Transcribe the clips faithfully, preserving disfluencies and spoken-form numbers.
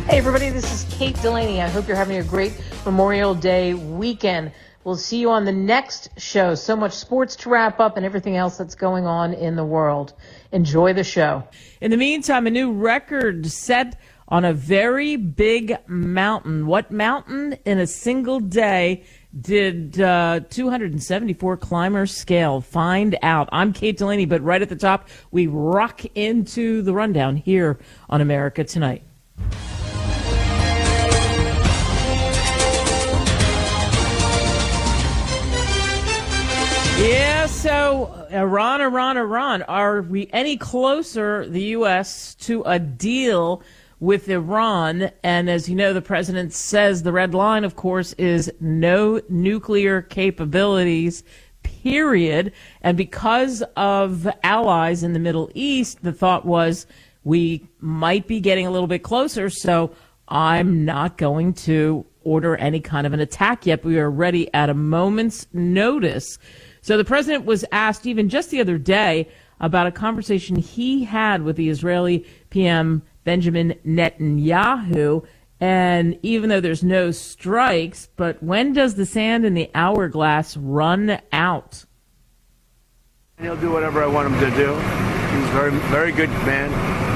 Hey, everybody, this is Kate Delaney. I hope you're having a great Memorial Day weekend. We'll see you on the next show. So much sports to wrap up and everything else that's going on in the world. Enjoy the show. In the meantime, a new record set on a very big mountain. What mountain in a single day did uh, two hundred seventy-four climbers scale? Find out. I'm Kate Delaney, but right at the top, we rock into the rundown here on America Tonight. Yeah, so Iran, Iran, Iran. Are we any closer, the U S, to a deal with Iran? And as you know, the president says the red line, of course, is no nuclear capabilities, period. And because of allies in the Middle East, the thought was we might be getting a little bit closer, so I'm not going to order any kind of an attack yet. We are ready at a moment's notice. So the president was asked even just the other day about a conversation he had with the Israeli P M Benjamin Netanyahu. And even though there's no strikes, but when does the sand in the hourglass run out? He'll do whatever I want him to do. He's a very, very good man.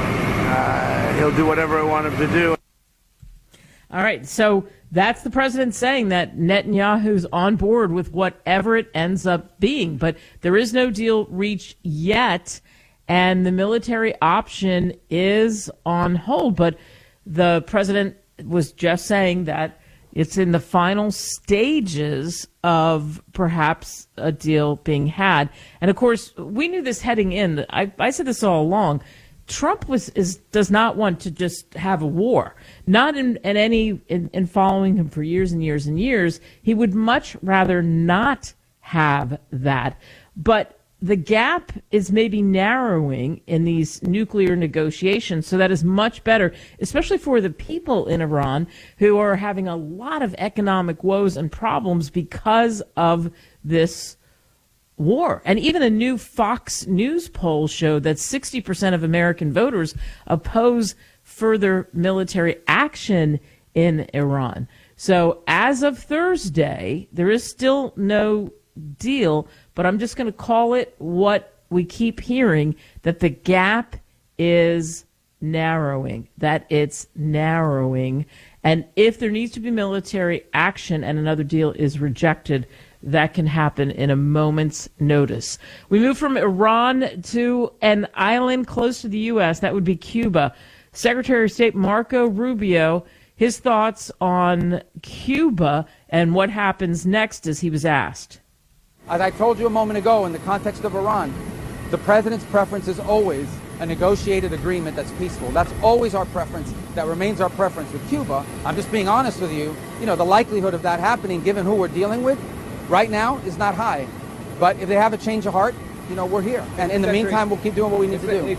Uh, he'll do whatever I want him to do. All right, so that's the president saying that Netanyahu's on board with whatever it ends up being. But there is no deal reached yet, and the military option is on hold. But the president was just saying that it's in the final stages of perhaps a deal being had. And, of course, we knew this heading in. I, I said this all along. Trump was is does not want to just have a war. Not in, in any in, in following him for years and years and years. He would much rather not have that. But the gap is maybe narrowing in these nuclear negotiations, so that is much better, especially for the people in Iran who are having a lot of economic woes and problems because of this war. And even a new Fox News poll showed that sixty percent of American voters oppose further military action in Iran. So as of Thursday, there is still no deal, but I'm just going to call it what we keep hearing, that the gap is narrowing, that it's narrowing. And if there needs to be military action and another deal is rejected, that can happen in a moment's notice. We move from Iran to an island close to the U S. That would be Cuba. Secretary of State Marco Rubio, his thoughts on Cuba and what happens next as he was asked. As I told you a moment ago, in the context of Iran, the president's preference is always a negotiated agreement that's peaceful. That's always our preference. That remains our preference with Cuba. I'm just being honest with you. You know, the likelihood of that happening, given who we're dealing with, right now is not high. But if they have a change of heart, you know, we're here. And in the meantime, we'll keep doing what we need to do.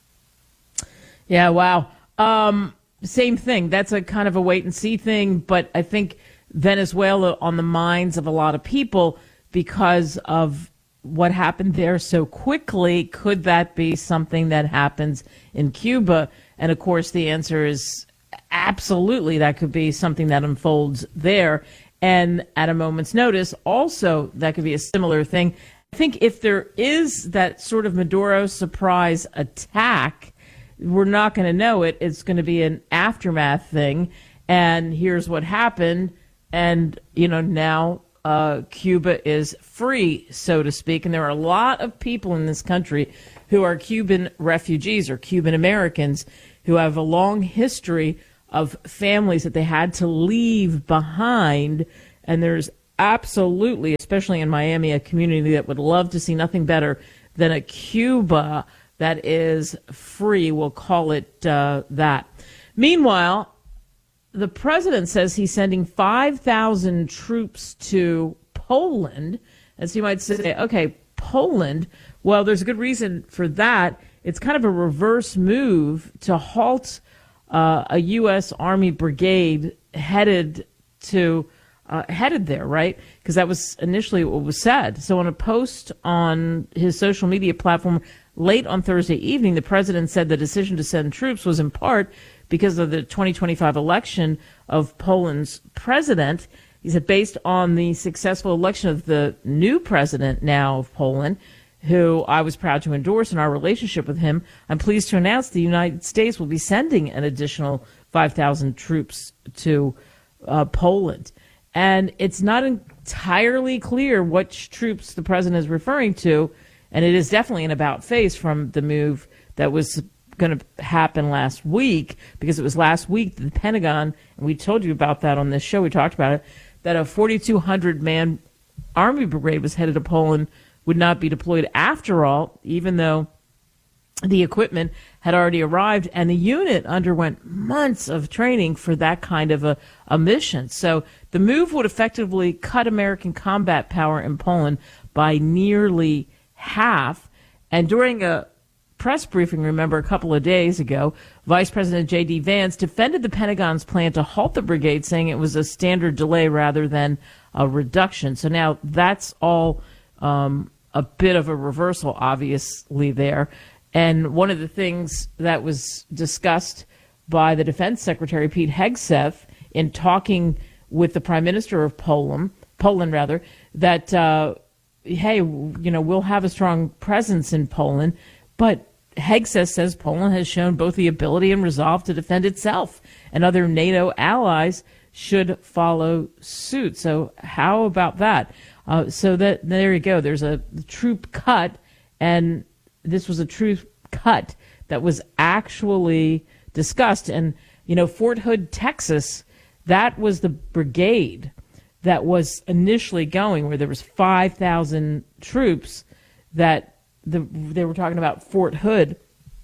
Yeah, wow. Um, same thing. That's a kind of a wait and see thing. But I think Venezuela on the minds of a lot of people because of what happened there so quickly. Could that be something that happens in Cuba? And, of course, the answer is absolutely that could be something that unfolds there. And at a moment's notice, also, that could be a similar thing. I think if there is that sort of Maduro surprise attack, we're not going to know it. It's going to be an aftermath thing. And here's what happened. And, you know, now uh, Cuba is free, so to speak. And there are a lot of people in this country who are Cuban refugees or Cuban Americans who have a long history of families that they had to leave behind. And there's absolutely, especially in Miami, a community that would love to see nothing better than a Cuba that is free. We'll call it uh, that. Meanwhile, the president says he's sending five thousand troops to Poland. As you might say, okay, Poland, well, there's a good reason for that. It's kind of a reverse move to halt uh, a U S. Army brigade headed to uh, headed there, right? Because that was initially what was said. So in a post on his social media platform late on Thursday evening, the president said the decision to send troops was in part because of the twenty twenty-five election of Poland's president. He said, based on the successful election of the new president now of Poland, who I was proud to endorse in our relationship with him, I'm pleased to announce the United States will be sending an additional five thousand troops to uh, Poland. And it's not entirely clear which troops the president is referring to, and it is definitely an about face from the move that was going to happen last week, because it was last week that the Pentagon, and we told you about that on this show, we talked about it, that a forty-two hundred man Army brigade was headed to Poland, would not be deployed after all, even though the equipment had already arrived, and the unit underwent months of training for that kind of a, a mission. So the move would effectively cut American combat power in Poland by nearly half. And during a press briefing, remember, a couple of days ago, Vice President J D. Vance defended the Pentagon's plan to halt the brigade, saying it was a standard delay rather than a reduction. So now that's all um, a bit of a reversal, obviously, there. And one of the things that was discussed by the Defense Secretary, Pete Hegseth, in talking with the Prime Minister of Poland, Poland rather, that, uh, hey, you know, we'll have a strong presence in Poland, but Hegseth says Poland has shown both the ability and resolve to defend itself, and other NATO allies should follow suit. So how about that? Uh, so that there you go. There's a troop cut, and this was a troop cut that was actually discussed. And, you know, Fort Hood, Texas, that was the brigade that was initially going, where there was five thousand troops that the, they were talking about Fort Hood,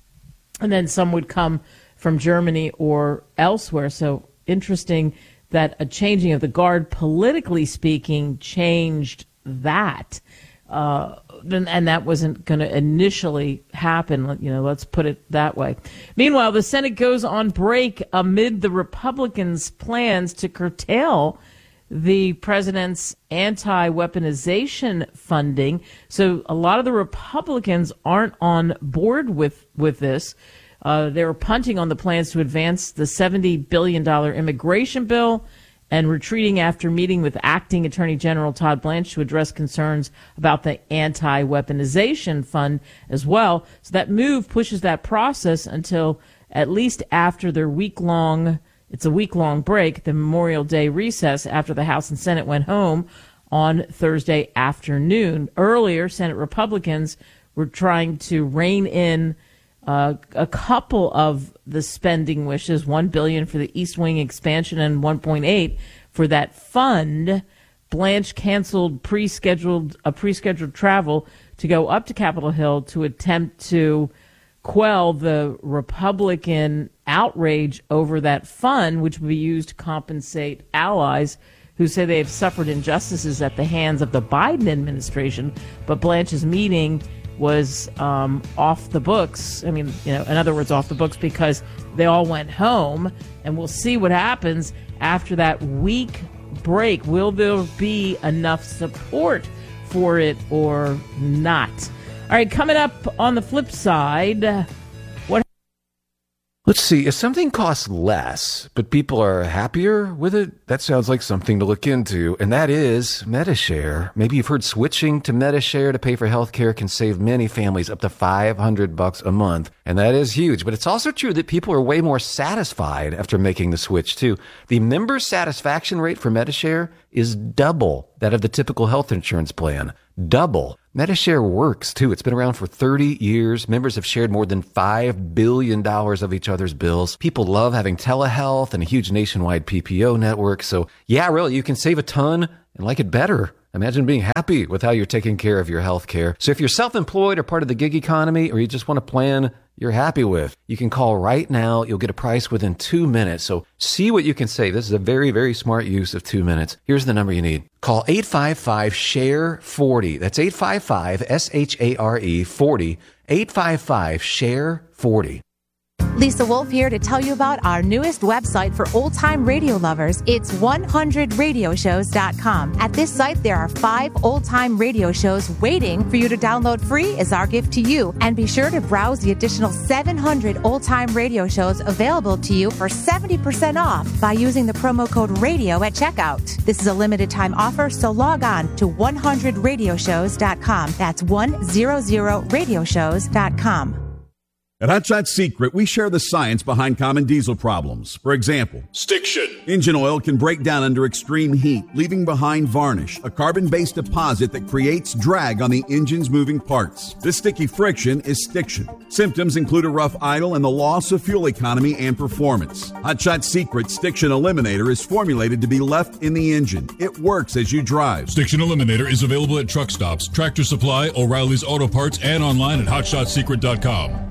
and then some would come from Germany or elsewhere. So interesting that a changing of the guard, politically speaking, changed that. Uh, and, and that wasn't going to initially happen, you know, let's put it that way. Meanwhile, the Senate goes on break amid the Republicans' plans to curtail the president's anti-weaponization funding. So a lot of the Republicans aren't on board with, with this. Uh, they were punting on the plans to advance the seventy billion dollars immigration bill and retreating after meeting with acting Attorney General Todd Blanche to address concerns about the anti-weaponization fund as well. So that move pushes that process until at least after their week-long It's a week-long break, the Memorial Day recess, after the House and Senate went home on Thursday afternoon. Earlier, Senate Republicans were trying to rein in uh, a couple of the spending wishes, one billion dollars for the East Wing expansion and one point eight for that fund. Blanche canceled pre-scheduled a pre-scheduled travel to go up to Capitol Hill to attempt to quell the Republican outrage over that fund, which would be used to compensate allies who say they have suffered injustices at the hands of the Biden administration. But Blanche's meeting was um, off the books. I mean, you know, in other words, off the books because they all went home, and we'll see what happens after that week break. Will there be enough support for it or not? All right, coming up on the flip side, what? Let's see, if something costs less, but people are happier with it, that sounds like something to look into, and that is Medi-Share. Maybe you've heard switching to Medi-Share to pay for healthcare can save many families up to five hundred bucks a month, and that is huge. But it's also true that people are way more satisfied after making the switch, too. The member satisfaction rate for Medi-Share is double that of the typical health insurance plan. Double. Medi-Share works, too. It's been around for thirty years. Members have shared more than five billion dollars of each other's bills. People love having telehealth and a huge nationwide P P O network. So, yeah, really, you can save a ton and like it better. Imagine being happy with how you're taking care of your health care. So if you're self-employed or part of the gig economy, or you just want a plan you're happy with, you can call right now. You'll get a price within two minutes. So see what you can save. This is a very, very smart use of two minutes. Here's the number you need. Call eight five five, S H A R E, forty. That's eight five five, S H A R E, forty. eight five five, S H A R E, forty. Lisa Wolf here to tell you about our newest website for old-time radio lovers. It's one hundred radio shows dot com. At this site, there are five old-time radio shows waiting for you to download free as our gift to you. And be sure to browse the additional seven hundred old-time radio shows available to you for seventy percent off by using the promo code RADIO at checkout. This is a limited-time offer, so log on to one hundred radio shows dot com. That's one hundred radio shows dot com. At Hot Shot Secret, we share the science behind common diesel problems. For example, stiction. Engine oil can break down under extreme heat, leaving behind varnish, a carbon-based deposit that creates drag on the engine's moving parts. This sticky friction is stiction. Symptoms include a rough idle and the loss of fuel economy and performance. Hot Shot Secret Stiction Eliminator is formulated to be left in the engine. It works as you drive. Stiction Eliminator is available at truck stops, Tractor Supply, O'Reilly's Auto Parts, and online at hot shot secret dot com.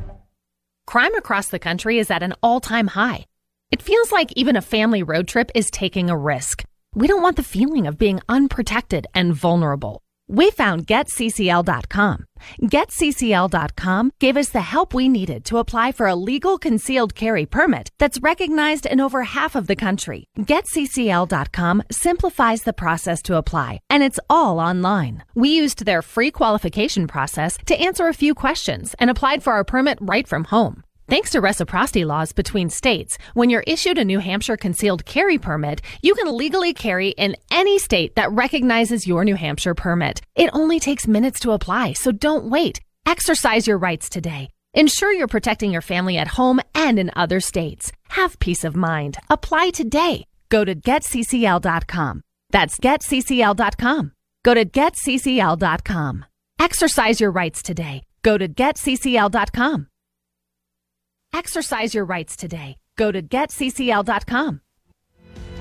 Crime across the country is at an all-time high. It feels like even a family road trip is taking a risk. We don't want the feeling of being unprotected and vulnerable. We found get C C L dot com. get C C L dot com gave us the help we needed to apply for a legal concealed carry permit that's recognized in over half of the country. get C C L dot com simplifies the process to apply, and it's all online. We used their free qualification process to answer a few questions and applied for our permit right from home. Thanks to reciprocity laws between states, when you're issued a New Hampshire concealed carry permit, you can legally carry in any state that recognizes your New Hampshire permit. It only takes minutes to apply, so don't wait. Exercise your rights today. Ensure you're protecting your family at home and in other states. Have peace of mind. Apply today. Go to get C C L dot com. That's get C C L dot com. Go to get C C L dot com. Exercise your rights today. Go to get C C L dot com. Exercise your rights today. Go to get C C L dot com.